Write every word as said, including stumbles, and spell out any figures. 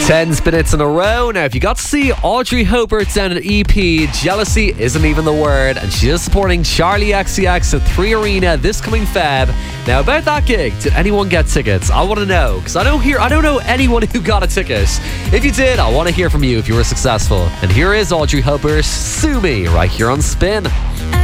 Ten minutes in a row. Now, if you got to see Audrey Hobart down at E P, jealousy isn't even the word, and she is supporting Charlie X C X at three Arena this coming Feb. Now, about that gig, did anyone get tickets? I want to know, because I don't hear, I don't know anyone who got a ticket. If you did, I want to hear from you if you were successful. And here is Audrey Hobart, Sue Me, right here on Spin.